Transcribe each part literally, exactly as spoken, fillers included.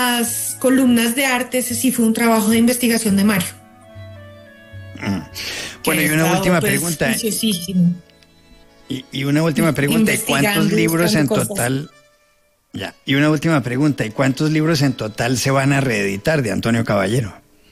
las columnas de arte, ese sí fue un trabajo de investigación de Mario. Mm. Bueno, y una estado, última pues, pregunta. Y, y una última pregunta, ¿y cuántos libros en cosas. total? Ya, y una última pregunta, ¿y cuántos libros en total se van a reeditar de Antonio Caballero?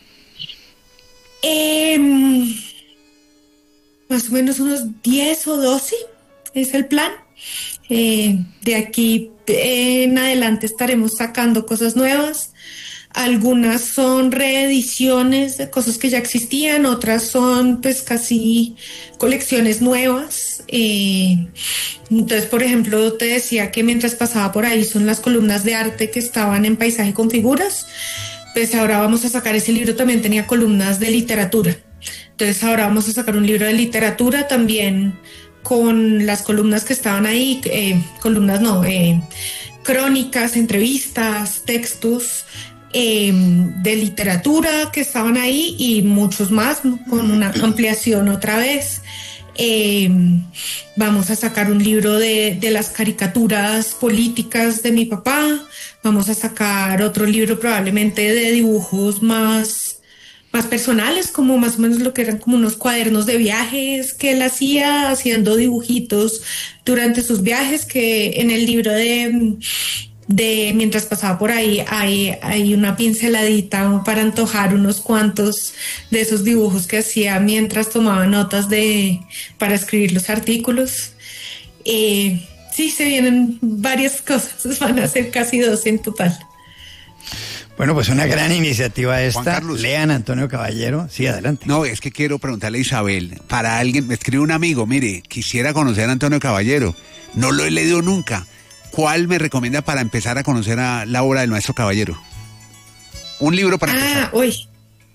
Eh, más o menos unos diez o doce es el plan. Eh, de aquí en adelante estaremos sacando cosas nuevas. Algunas son reediciones de cosas que ya existían, otras son pues casi colecciones nuevas. Eh, entonces, por ejemplo, te decía que mientras pasaba por ahí son las columnas de arte que estaban en Paisaje con Figuras. Pues ahora vamos a sacar ese libro, también tenía columnas de literatura. Entonces ahora vamos a sacar un libro de literatura también con las columnas que estaban ahí, eh, columnas no, eh, crónicas, entrevistas, textos eh, de literatura que estaban ahí y muchos más, ¿no? Con una ampliación otra vez. Eh, vamos a sacar un libro de, de las caricaturas políticas de mi papá, vamos a sacar otro libro probablemente de dibujos más, más personales, como más o menos lo que eran como unos cuadernos de viajes que él hacía, haciendo dibujitos durante sus viajes, que en el libro de... de mientras pasaba por ahí hay, hay una pinceladita para antojar unos cuantos de esos dibujos que hacía mientras tomaba notas de para escribir los artículos. Eh, sí, se vienen varias cosas, van a ser casi dos en total. Bueno, pues una gran iniciativa esta. Lean Antonio Caballero. Sí, adelante. No, es que quiero preguntarle a Isabel, para alguien, me escribe un amigo, mire, quisiera conocer a Antonio Caballero, no lo he leído nunca. ¿Cuál me recomienda para empezar a conocer a la obra del maestro Caballero? Un libro para empezar. Ah, uy.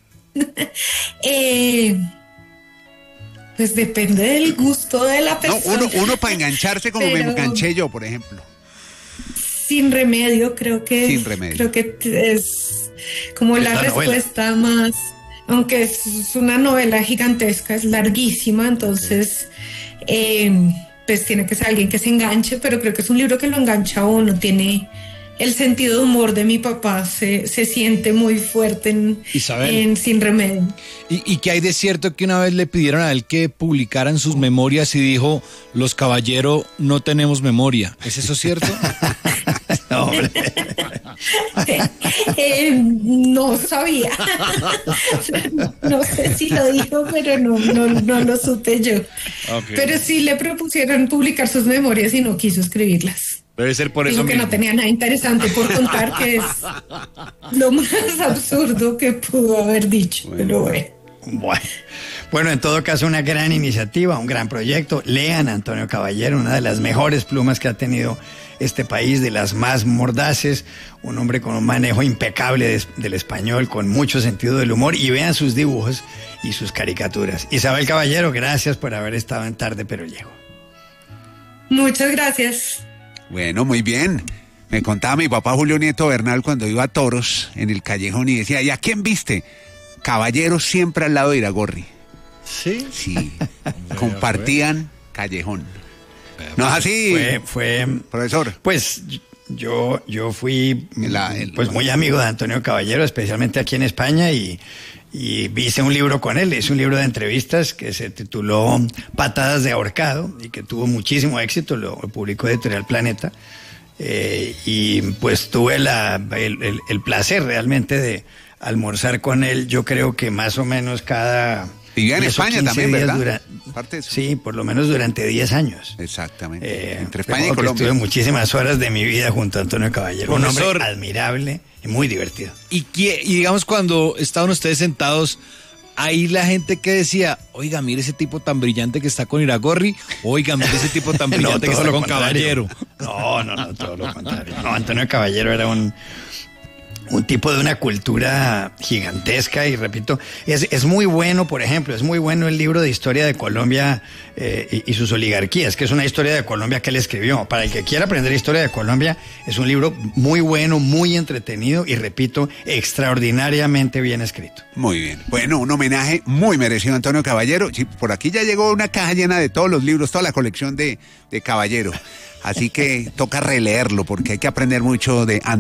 eh, pues depende del gusto de la persona. No, uno, uno para engancharse como Pero... me enganché yo, por ejemplo. Sin remedio, creo que Sin remedio. Creo que es como es la, la respuesta novela. Más, aunque es una novela gigantesca, es larguísima, entonces eh, pues tiene que ser alguien que se enganche, pero creo que es un libro que lo engancha a uno, tiene el sentido de humor de mi papá, se, se siente muy fuerte en, en Sin Remedio. ¿Y, ¿Y qué hay de cierto que una vez le pidieron a él que publicaran sus memorias y dijo, los Caballero no tenemos memoria? ¿Es eso cierto? No, hombre. eh, no sabía. No sé si lo dijo, pero no, no, no lo supe yo. Okay. Pero sí le propusieron publicar sus memorias y no quiso escribirlas. Debe ser por Dijo eso que mismo. No tenía nada interesante por contar, que es lo más absurdo que pudo haber dicho. Bueno. Pero bueno. Bueno. Bueno, en todo caso, una gran iniciativa, un gran proyecto. Lean a Antonio Caballero, una de las mejores plumas que ha tenido este país, de las más mordaces, un hombre con un manejo impecable de, del español, con mucho sentido del humor, y vean sus dibujos y sus caricaturas. Isabel Caballero, gracias por haber estado en Tarde Pero Llego. Muchas gracias. Bueno, muy bien. Me contaba mi papá Julio Nieto Bernal cuando iba a toros en el callejón y decía, ¿y a quién viste? Caballero siempre al lado de Iragorri. ¿Sí? Sí. Compartían callejón. ¿No es así? Fue, fue, profesor. Pues yo, yo fui la, el, pues muy amigo de Antonio Caballero, especialmente aquí en España, y, y hice un libro con él. Hice un libro de entrevistas que se tituló Patadas de Ahorcado y que tuvo muchísimo éxito, lo, lo publicó Editorial Planeta. Eh, y pues tuve la, el, el, el placer realmente de almorzar con él. Yo creo que más o menos cada... Vivía en España también, ¿verdad? Dura, sí, por lo menos durante diez años. Exactamente. Eh, Entre España y Colombia. Estuve muchísimas horas de mi vida junto a Antonio Caballero. Un hombre admirable y muy divertido. Y, y digamos, cuando estaban ustedes sentados, ahí la gente que decía, oiga, mire ese tipo tan brillante que está con Iragorri, oiga, mire ese tipo tan brillante no, que está con Caballero. No, no, no, todo lo contrario. No, Antonio Caballero era un... un tipo de una cultura gigantesca y repito, es, es muy bueno, por ejemplo, es muy bueno el libro de historia de Colombia eh, y, y sus oligarquías, que es una historia de Colombia que él escribió. Para el que quiera aprender historia de Colombia, es un libro muy bueno, muy entretenido y repito, extraordinariamente bien escrito. Muy bien. Bueno, un homenaje muy merecido a Antonio Caballero. Sí, por aquí ya llegó una caja llena de todos los libros, toda la colección de, de Caballero. Así que toca releerlo porque hay que aprender mucho de Antonio.